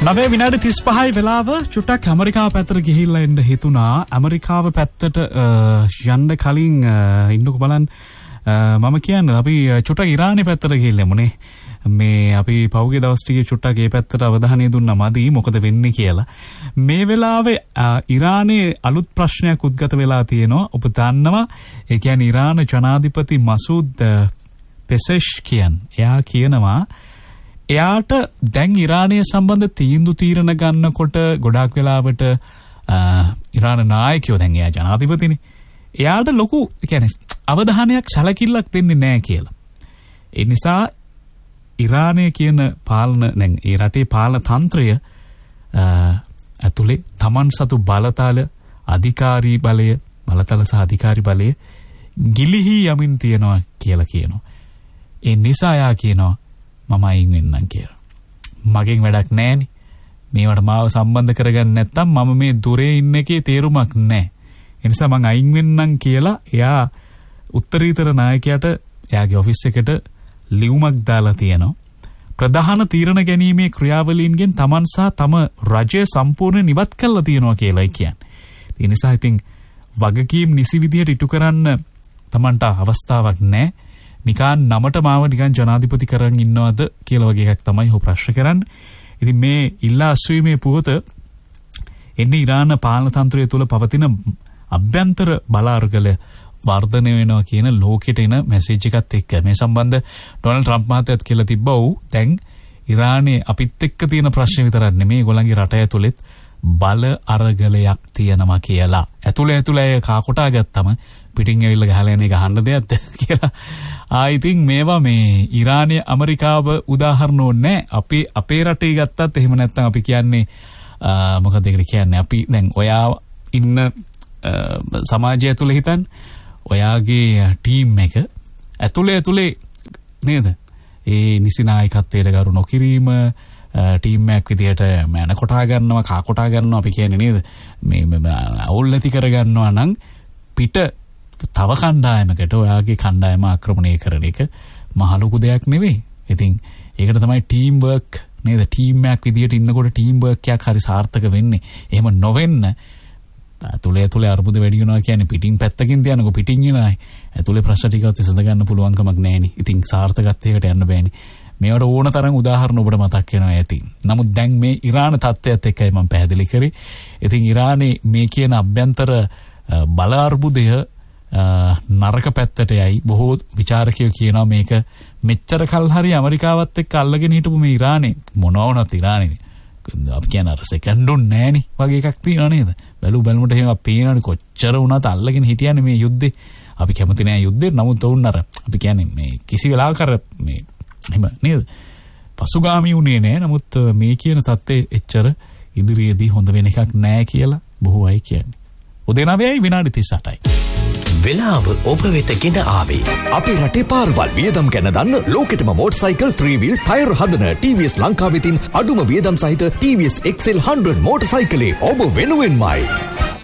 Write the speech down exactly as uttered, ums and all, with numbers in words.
නවය විනාඩි තිස් පහයි වෙලාව චුට්ටක් ඇමරිකාව පැත්තට ගිහිල්ලා එන්න හිතුණා. ඇමරිකාව පැත්තට යන්න කලින් ඉන්නකො බලන්න මම කියන්නේ අපි චුට්ටක් ඉරානයේ පැත්තට ගිහිල්ලාමුනේ. මේ අපි පහුගිය දවස් ටිකේ චුට්ටක් ඒ පැත්තට අවධානය දුන්නා මදි මොකද වෙන්නේ කියලා. මේ වෙලාවේ ඉරානයේ අලුත් ප්‍රශ්නයක් උද්ගත වෙලා තියෙනවා. ඔබ දන්නවා ඒ කියන්නේ ඉරාන ජනාධිපති මසූද් පෙසෙෂ්කියන් එයා කියනවා එයාට දැන් ඉරානය සම්බන්ධ තීන්දුව తీරන ගන්නකොට ගොඩාක් වෙලාවට ඉරාන නායකයෝ දැන් එයා ජනාධිපතිනේ. එයාට ලොකු කියන්නේ අවධානයක් සැලකිල්ලක් දෙන්නේ නැහැ කියලා. ඒ නිසා ඉරානය කියන පාලන දැන් ඒ රටේ පාලන තන්ත්‍රය ඇතුලේ Taman සතු බලතල අධිකාරී බලය බලතල සහ අධිකාරී බලය ගිලිහි යමින් තියනවා කියලා කියනවා. ඒ නිසා යා කියනවා මම අයින් වෙන්නම් කියලා. මගෙන් වැඩක් නැහෙනි. මේවට මාව සම්බන්ධ කරගන්න නැත්තම් මම මේ දුරේ ඉන්න එකේ තේරුමක් නැහැ. ඒ නිසා මං අයින් වෙන්නම් කියලා එයා උත්තරීතර නායකයාට එයාගේ ඔෆිස් එකට ලියුමක් දාලා තියෙනවා. ප්‍රධාන තීරණ ගැනීමේ ක්‍රියාවලීන්ගෙන් Taman සහ තම රජය සම්පූර්ණයෙන් ඉවත් කළා තියෙනවා කියලායි කියන්නේ. ඒ නිසා ඉතින් වගකීම් නිසි විදියට ඉටු කරන්න Tamanට අවස්ථාවක් නැහැ. නිකන් නමට මාව නිකන් ජනාධිපති කරන් ඉන්නවද කියලා වගේ එකක් තමයි ඔහු ප්‍රශ්න කරන්නේ. ඉතින් මේ ඉල්ලා අස්වීමේ පුවත එන්නේ ඉරාන පාලන තන්ත්‍රය තුළ පවතින අභ්‍යන්තර බල අරගල වර්ධනය වෙනවා කියන ලෝකෙට එන මැසේජ් එකත් එක්ක මේ සම්බන්ධ ඩොනල්ඩ් ට්‍රම්ප් මහත්තයත් කියලා තිබ්බා ඔව් දැන් ඉරානයේ අපිත් එක්ක තියෙන ප්‍රශ්න විතරක් නෙමෙයි ඒගොල්ලන්ගේ රට ඇතුළෙත් බල අරගලයක් තියෙනවා කියලා. ඇතුළේ ඇතුළේ කාකොටා ගත්තම පිටින් ඇවිල්ලා ගහලා යන එක අහන්න දෙයක්ද කියලා. ආ ඉතින් මේවා මේ ඉරානය ඇමරිකාව උදාහරණ ඕනේ අපි අපේ රටේ ගත්තත් එහෙම නැත්නම් අපි කියන්නේ මොකද ඒකට කියන්නේ අපි දැන් ඔයා ඉන්න සමාජය තුල හිතන්න ඔයාගේ ටීම් එක ඇතුලේ ඇතුලේ නේද ඒ නිසි නායකත්වයට ගරු නොකිරීම ටීම් එකක් විදියට මෑන කොටා ගන්නවා කා කොටා ගන්නවා අපි කියන්නේ නේද මේ අවුල් ඇති කර ගන්නවා නම් පිට තව කණ්ඩායමකට ඔයාගේ කණ්ඩායම ආක්‍රමණය කරන එක මහ ලොකු දෙයක් නෙවෙයි. ඉතින් ඒකට තමයි ටීම් වර්ක් නේද ටීම් එකක් විදියට ඉන්නකොට ටීම් වර්ක් එකක් හරි සාර්ථක වෙන්නේ. එහෙම නොවෙන්න ඇතුලේ ඇතුලේ අරුබුද වැඩි වෙනවා කියන්නේ පිටින් පැත්තකින් තියනකො පිටින් එනයි. ඇතුලේ ප්‍රශ්න ටිකවත් විසඳ ගන්න පුළුවන් කමක් නැහෙනි. ඉතින් සාර්ථකත්වයකට යන්න බෑනේ. මේවට ඕන තරම් උදාහරණ ඔබට මතක් වෙනවා ඇති. නමුත් දැන් මේ ඉරාන තත්ත්වයත් එක්කයි මම පැහැදිලි කරේ. ඉතින් ඉරානයේ මේ කියන අභ්‍යන්තර බල අර්බුදය නරක පැත්තට යයි. බොහෝ විචාරකයෝ කියනවා මේක මෙච්චර කල් හරි ඇමරිකාවත් එක්ක අල්ලගෙන හිටපු මේ ඉරානේ මොනවා වුණත් ඉරානේ අපි කියන අර සෙකන්ඩුන් නෑනේ වගේ එකක් තියෙනව නේද? බැලු බැලමුට එහෙම පේනවනේ කොච්චර වුණත් අල්ලගෙන හිටියන්නේ මේ යුද්ධේ. අපි කැමති නෑ යුද්ධේ. නමුත් වුන් අර අපි කියන්නේ මේ කිසි වෙලාවක අර මේ එහෙම නේද? පසුගාමී වුණේ නෑ. නමුත් මේ කියන தත්ත්වයේ එච්චර ඉදිරියේදී හොඳ වෙන එකක් නෑ කියලා බොහෝ අය කියන්නේ. උදේ නවයයි විනාඩි තිස් අටයි. වෙලාව ඔබ වෙත ගෙන ආවේ. අපේ රටේ පාරවල් වියදම් ගැන දන්න ලෝකෙටම මෝටර්සයිකල් three wheel ටයර් හදන T V S ලංකාවෙතින් අඩුම වියදම් සහිත T V S X L one hundred මෝටර්සයිකලේ ඔබ වෙනුවෙන්මයි.